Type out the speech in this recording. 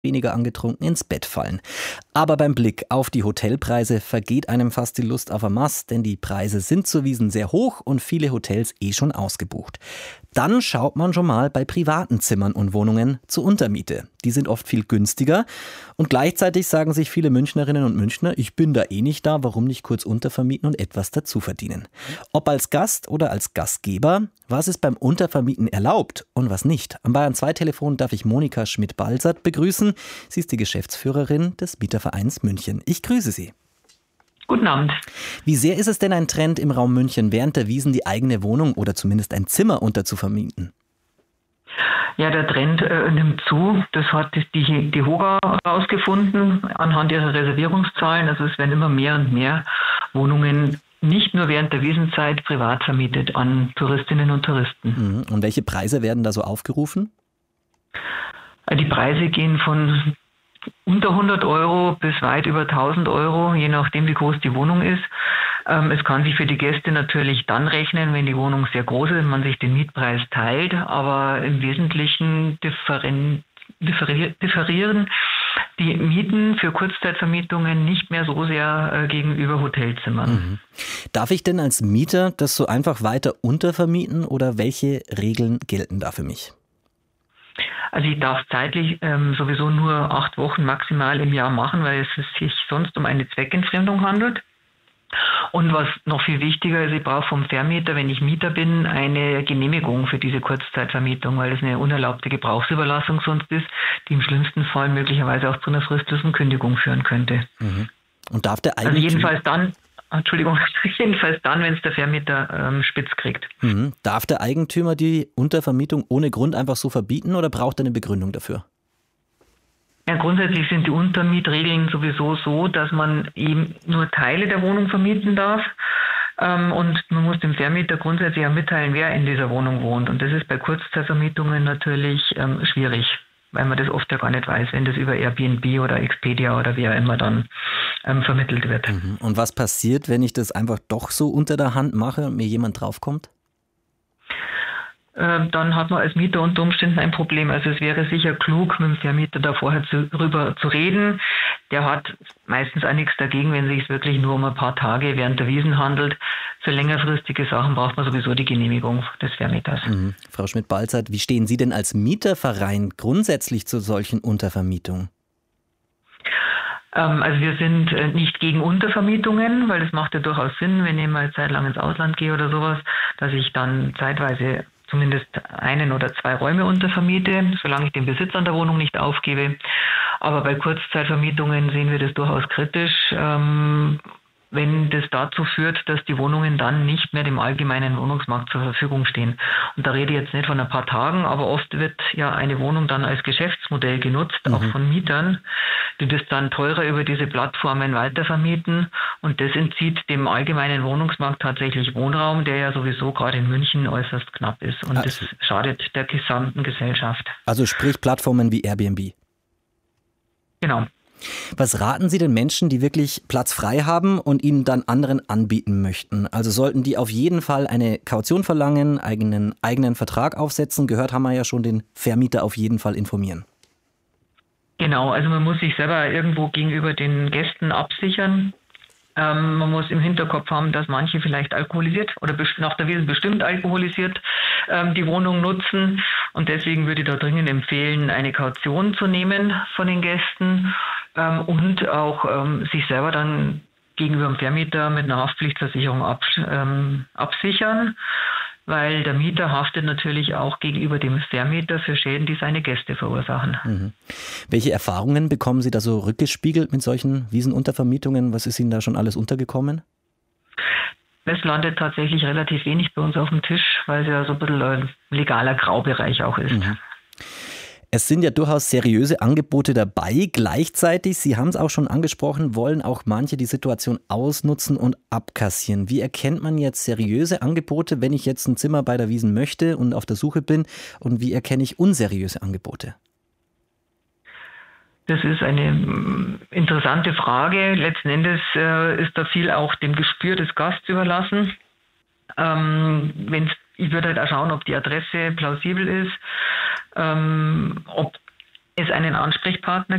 weniger angetrunken ins Bett fallen. Aber beim Blick auf die Hotelpreise vergeht einem fast die Lust auf ein Maß, denn die Preise sind zuwiesen sehr hoch und viele Hotels schon ausgebucht. Dann schaut man schon mal bei privaten Zimmern und Wohnungen zur Untermiete. Die sind oft viel günstiger und gleichzeitig sagen sich viele Münchnerinnen und Münchner, ich bin da nicht da, warum nicht kurz untervermieten und etwas dazu verdienen. Ob als Gast oder als Gastgeber, was ist beim Untervermieten erlaubt und was nicht? Am Bayern 2 Telefon darf ich Monika Schmidt-Balsert begrüßen. Sie ist die Geschäftsführerin des Mietervereins München. Ich grüße Sie. Guten Abend. Wie sehr ist es denn ein Trend im Raum München, während der Wiesn die eigene Wohnung oder zumindest ein Zimmer unterzuvermieten? Ja, der Trend nimmt zu. Das hat die HOGA herausgefunden anhand ihrer Reservierungszahlen. Also es werden immer mehr und mehr Wohnungen nicht nur während der Wiesnzeit privat vermietet an Touristinnen und Touristen. Und welche Preise werden da so aufgerufen? Die Preise gehen von unter 100 Euro bis weit über 1000 Euro, je nachdem wie groß die Wohnung ist. Es kann sich für die Gäste natürlich dann rechnen, wenn die Wohnung sehr groß ist, man sich den Mietpreis teilt, aber im Wesentlichen differieren die Mieten für Kurzzeitvermietungen nicht mehr so sehr gegenüber Hotelzimmern. Darf ich denn als Mieter das so einfach weiter untervermieten oder welche Regeln gelten da für mich? Also ich darf zeitlich sowieso nur 8 Wochen maximal im Jahr machen, weil es sich sonst um eine Zweckentfremdung handelt. Und was noch viel wichtiger ist, ich brauche vom Vermieter, wenn ich Mieter bin, eine Genehmigung für diese Kurzzeitvermietung, weil es eine unerlaubte Gebrauchsüberlassung sonst ist, die im schlimmsten Fall möglicherweise auch zu einer fristlosen Kündigung führen könnte. Und darf der Also jedenfalls dann, wenn es der Vermieter spitz kriegt. Darf der Eigentümer die Untervermietung ohne Grund einfach so verbieten oder braucht er eine Begründung dafür? Ja, grundsätzlich sind die Untermietregeln sowieso so, dass man eben nur Teile der Wohnung vermieten darf. Und man muss dem Vermieter grundsätzlich auch mitteilen, wer in dieser Wohnung wohnt. Und das ist bei Kurzzeitvermietungen natürlich schwierig, weil man das oft ja gar nicht weiß, wenn das über Airbnb oder Expedia oder wie auch immer dann vermittelt wird. Und was passiert, wenn ich das einfach doch so unter der Hand mache und mir jemand draufkommt? Dann hat man als Mieter unter Umständen ein Problem. Also es wäre sicher klug, mit dem Vermieter da vorher darüber zu reden. Der hat meistens auch nichts dagegen, wenn es sich wirklich nur um ein paar Tage während der Wiesn handelt. Für längerfristige Sachen braucht man sowieso die Genehmigung des Vermieters. Frau Schmidt-Balsert, wie stehen Sie denn als Mieterverein grundsätzlich zu solchen Untervermietungen? Also wir sind nicht gegen Untervermietungen, weil das macht ja durchaus Sinn, wenn ich mal Zeit lang ins Ausland gehe oder sowas, dass ich dann zeitweise zumindest 1 oder 2 Räume untervermiete, solange ich den Besitz an der Wohnung nicht aufgebe. Aber bei Kurzzeitvermietungen sehen wir das durchaus kritisch, wenn das dazu führt, dass die Wohnungen dann nicht mehr dem allgemeinen Wohnungsmarkt zur Verfügung stehen. Und da rede ich jetzt nicht von ein paar Tagen, aber oft wird ja eine Wohnung dann als Geschäftsmodell genutzt, auch von Mietern, die das dann teurer über diese Plattformen weitervermieten. Und das entzieht dem allgemeinen Wohnungsmarkt tatsächlich Wohnraum, der ja sowieso gerade in München äußerst knapp ist. Und das schadet der gesamten Gesellschaft. Also sprich Plattformen wie Airbnb. Genau. Was raten Sie den Menschen, die wirklich Platz frei haben und ihn dann anderen anbieten möchten? Also sollten die auf jeden Fall eine Kaution verlangen, eigenen Vertrag aufsetzen? Gehört haben wir ja schon, den Vermieter auf jeden Fall informieren. Genau, also man muss sich selber irgendwo gegenüber den Gästen absichern. Man muss im Hinterkopf haben, dass manche vielleicht alkoholisiert oder nach der Wiesn bestimmt alkoholisiert die Wohnung nutzen. Und deswegen würde ich da dringend empfehlen, eine Kaution zu nehmen von den Gästen und auch sich selber dann gegenüber dem Vermieter mit einer Haftpflichtversicherung absichern, weil der Mieter haftet natürlich auch gegenüber dem Vermieter für Schäden, die seine Gäste verursachen. Welche Erfahrungen bekommen Sie da so rückgespiegelt mit solchen Wiesenuntervermietungen? Was ist Ihnen da schon alles untergekommen? Es landet tatsächlich relativ wenig bei uns auf dem Tisch, weil es ja so ein bisschen ein legaler Graubereich auch ist. Es sind ja durchaus seriöse Angebote dabei. Gleichzeitig, Sie haben es auch schon angesprochen, wollen auch manche die Situation ausnutzen und abkassieren. Wie erkennt man jetzt seriöse Angebote, wenn ich jetzt ein Zimmer bei der Wiesn möchte und auf der Suche bin? Und wie erkenne ich unseriöse Angebote? Das ist eine interessante Frage. Letzten Endes ist da viel auch dem Gespür des Gasts überlassen. Ich würde halt auch schauen, ob die Adresse plausibel ist, ob es einen Ansprechpartner